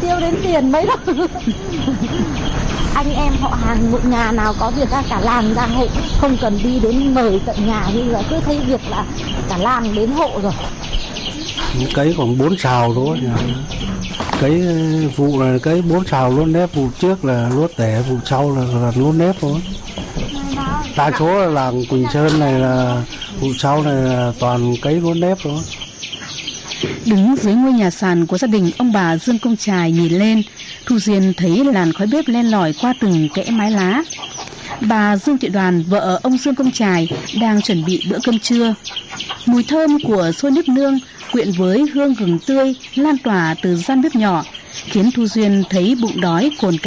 tiêu đến tiền mấy đâu. Anh em họ hàng một nhà nào có việc cả làng ra hộ, không cần đi đến mời tận nhà, bây giờ cứ thấy việc là cả làng đến hộ rồi. Cấy còn 4 sào thôi. Cấy vụ là cấy 4 sào lúa nếp, vụ trước là lúa tẻ, vụ sau là lúa nếp thôi. Đa số là làng Quỳnh Sơn này là vụ sau này là toàn cấy lúa nếp thôi. Đứng dưới ngôi nhà sàn của gia đình ông bà Dương Công Chài nhìn lên, Thu Duyên thấy làn khói bếp len lỏi qua từng kẽ mái lá. Bà Dương Thị Đoàn, vợ ông Dương Công Chài, đang chuẩn bị bữa cơm trưa. Mùi thơm của xôi nếp nương quyện với hương gừng tươi lan tỏa từ gian bếp nhỏ, khiến Thu Duyên thấy bụng đói cồn